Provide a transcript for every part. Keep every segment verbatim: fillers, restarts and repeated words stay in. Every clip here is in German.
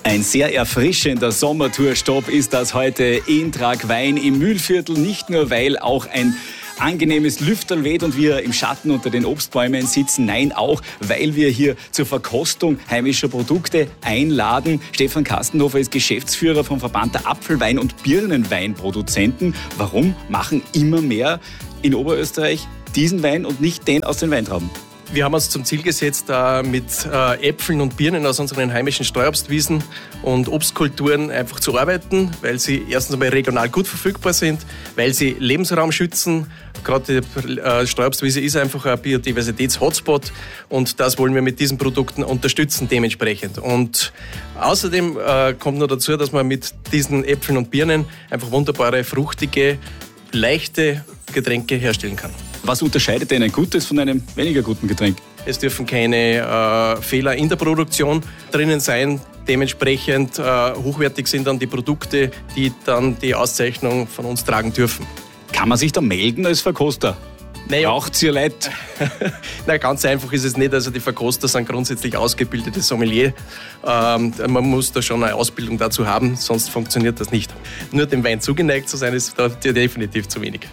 Ein sehr erfrischender Sommertourstopp ist das heute in Tragwein im Mühlviertel. Nicht nur, weil auch ein angenehmes Lüfterl weht und wir im Schatten unter den Obstbäumen sitzen. Nein, auch, weil wir hier zur Verkostung heimischer Produkte einladen. Stefan Kastenhofer ist Geschäftsführer vom Verband der Apfelwein- und Birnenweinproduzenten. Warum machen immer mehr in Oberösterreich diesen Wein und nicht den aus den Weintrauben? Wir haben uns zum Ziel gesetzt, mit Äpfeln und Birnen aus unseren heimischen Streuobstwiesen und Obstkulturen einfach zu arbeiten, weil sie erstens einmal regional gut verfügbar sind, weil sie Lebensraum schützen. Gerade die Streuobstwiese ist einfach ein Biodiversitäts-Hotspot und das wollen wir mit diesen Produkten unterstützen dementsprechend. Und außerdem kommt noch dazu, dass man mit diesen Äpfeln und Birnen einfach wunderbare, fruchtige, leichte Getränke herstellen kann. Was unterscheidet denn ein gutes von einem weniger guten Getränk? Es dürfen keine äh, Fehler in der Produktion drinnen sein. Dementsprechend äh, hochwertig sind dann die Produkte, die dann die Auszeichnung von uns tragen dürfen. Kann man sich da melden als Verkoster? Naja. Braucht's ihr Leute? Na, ganz einfach ist es nicht. Also die Verkoster sind grundsätzlich ausgebildete Sommelier. Ähm, man muss da schon eine Ausbildung dazu haben, sonst funktioniert das nicht. Nur dem Wein zugeneigt zu sein, ist da definitiv zu wenig.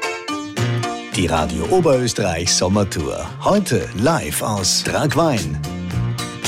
Die Radio Oberösterreich Sommertour. Heute live aus Tragwein.